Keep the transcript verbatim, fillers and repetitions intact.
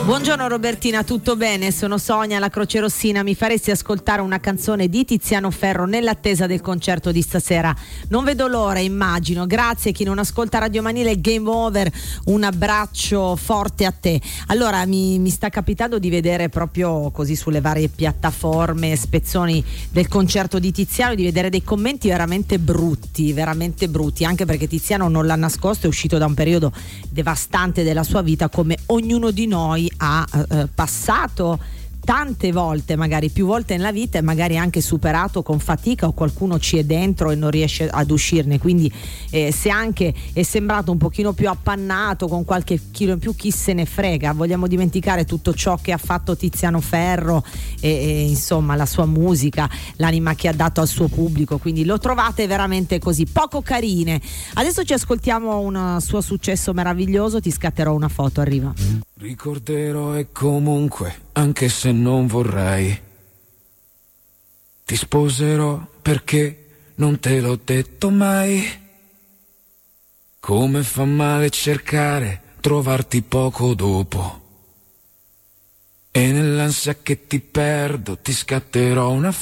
Buongiorno Robertina, tutto bene? Sono Sonia, la Croce Rossina. Mi faresti ascoltare una canzone di Tiziano Ferro nell'attesa del concerto di stasera? Non vedo l'ora, immagino. Grazie, chi non ascolta Radio Manile, game over. Un abbraccio forte a te. Allora, mi, mi sta capitando di vedere proprio così sulle varie piattaforme spezzoni del concerto di Tiziano, di vedere dei commenti veramente brutti, veramente brutti, anche perché Tiziano non l'ha nascosto, è uscito da un periodo devastante della sua vita, come ognuno di noi ha eh, passato tante volte, magari più volte nella vita, e magari anche superato con fatica, o qualcuno ci è dentro e non riesce ad uscirne. Quindi eh, se anche è sembrato un pochino più appannato, con qualche chilo in più, chi se ne frega. Vogliamo dimenticare tutto ciò che ha fatto Tiziano Ferro e, e insomma la sua musica, l'anima che ha dato al suo pubblico. Quindi lo trovate veramente così poco carine. Adesso ci ascoltiamo un suo successo meraviglioso. Ti scatterò una foto, arriva. Ricorderò e comunque, anche se non vorrei, ti sposerò perché non te l'ho detto mai. Come fa male cercare, trovarti poco dopo, e nell'ansia che ti perdo ti scatterò una